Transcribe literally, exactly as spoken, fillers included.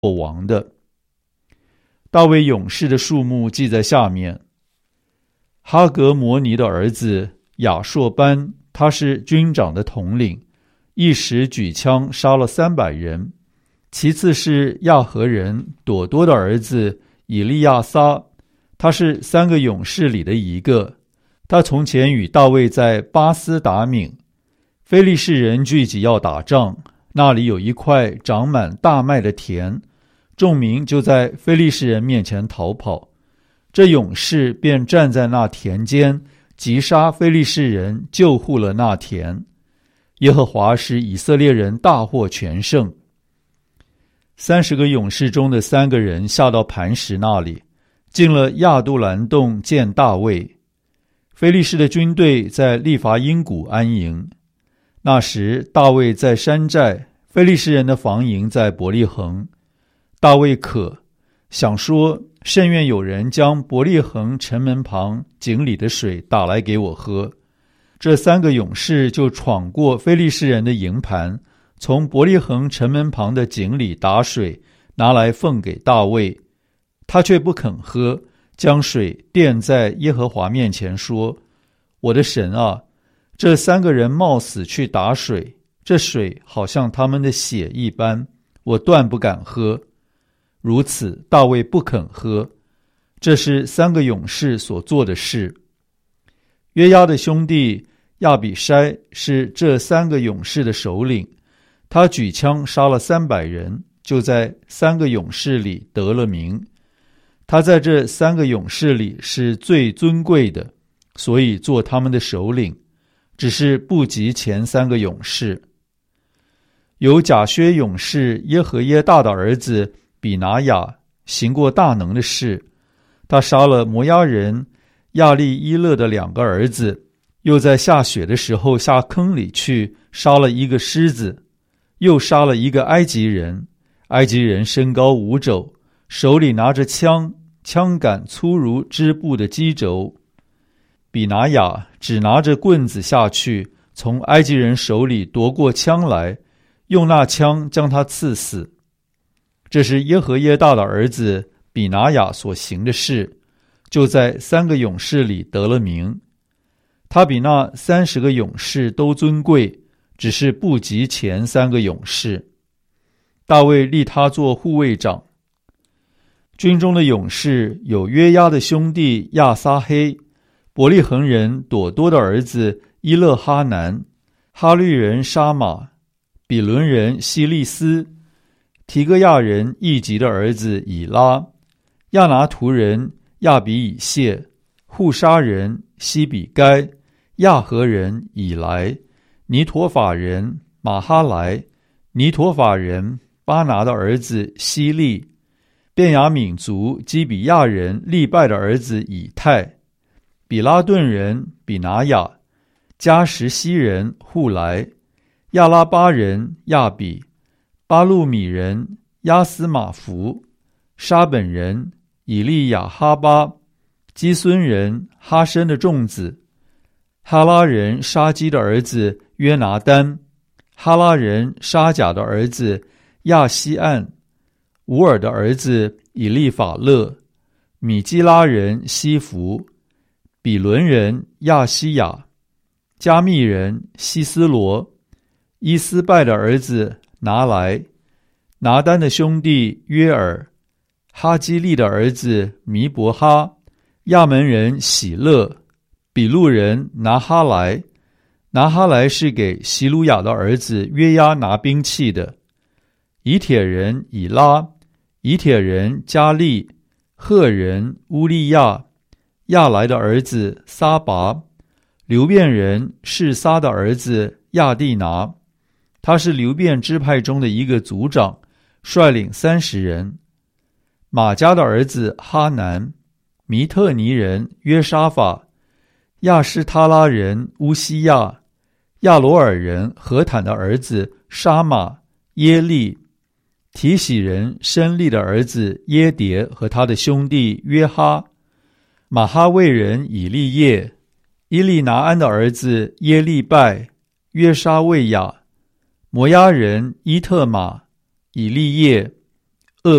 做王的。大卫勇士的数目记在下面：哈格摩尼的儿子亚硕班，他是军长的统领，一时举枪杀了三百人。其次是亚和人朵多的儿子以利亚撒，他是三个勇士里的一个。他从前与大卫在巴斯达敏，非利士人聚集要打仗，那里有一块长满大麦的田，众民就在非利士人面前逃跑。这勇士便站在那田间，击杀非利士人，救护了那田。耶和华使以色列人大获全胜。三十个勇士中的三个人下到磐石那里，进了亚杜兰洞见大卫。非利士的军队在利乏音谷安营。那时大卫在山寨，非利士人的防营在伯利恒。大卫渴，想说，甚愿有人将伯利恒城门旁井里的水打来给我喝。这三个勇士就闯过非利士人的营盘，从伯利恒城门旁的井里打水，拿来奉给大卫。他却不肯喝，将水奠在耶和华面前，说：我的神啊，这三个人冒死去打水，这水好像他们的血一般，我断不敢喝。如此大卫不肯喝。这是三个勇士所做的事。约押的兄弟亚比筛是这三个勇士的首领，他举枪杀了三百人，就在三个勇士里得了名。他在这三个勇士里是最尊贵的，所以做他们的首领，只是不及前三个勇士。有甲薛勇士耶和耶大的儿子比拿雅行过大能的事，他杀了摩押人亚利伊勒的两个儿子，又在下雪的时候下坑里去杀了一个狮子，又杀了一个埃及人。埃及人身高五肘，手里拿着枪，枪杆粗如织布的机轴。比拿雅只拿着棍子下去，从埃及人手里夺过枪来，用那枪将他刺死。这是耶和耶大的儿子比拿雅所行的事，就在三个勇士里得了名。他比那三十个勇士都尊贵，只是不及前三个勇士。大卫立他做护卫长。军中的勇士有约押的兄弟亚撒黑，伯利恒人朵多的儿子伊勒哈南，哈律人沙马，比伦人希利斯，提戈亚人易吉的儿子以拉，亚拿图人亚比以谢，户沙人西比该，亚和人以来，尼陀法人马哈莱，尼陀法人巴拿的儿子希利，便雅悯族基比亚人利拜的儿子以太，比拉顿人比拿雅，加什西人户来，亚拉巴人亚比，巴路米人亚斯马弗，沙本人以利亚哈巴，基孙人哈申的众子，哈拉人沙基的儿子约拿丹，哈拉人沙甲的儿子亚西岸，乌尔的儿子以利法勒，米基拉人西弗，比伦人亚西亚，加密人西斯罗，伊斯拜的儿子拿来，拿丹的兄弟约尔，哈基利的儿子弥伯哈，亚门人喜乐，比路人拿哈莱，拿哈莱是给希鲁雅的儿子约押拿兵器的，以铁人以拉，以铁人加利，赫人乌利亚，亚来的儿子撒拔，流便人示撒的儿子亚蒂拿，他是流便支派中的一个族长，率领三十人。马加的儿子哈南，弥特尼人约沙法，亚施他拉人乌西亚，亚罗尔人何坦的儿子沙马耶利，提喜人申利的儿子耶迭和他的兄弟约哈，马哈卫人以利叶，伊利拿安的儿子耶利拜，约沙卫亚，摩押人伊特玛，以利叶，